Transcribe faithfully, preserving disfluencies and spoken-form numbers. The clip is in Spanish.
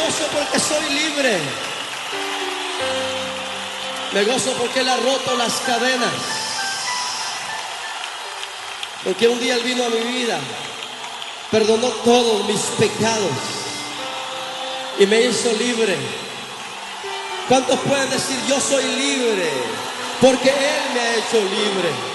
gozo porque soy libre. Me gozo porque Él ha roto las cadenas. Porque un día Él vino a mi vida, perdonó todos mis pecados y me hizo libre. ¿Cuántos pueden decir yo soy libre? Porque Él me ha hecho libre.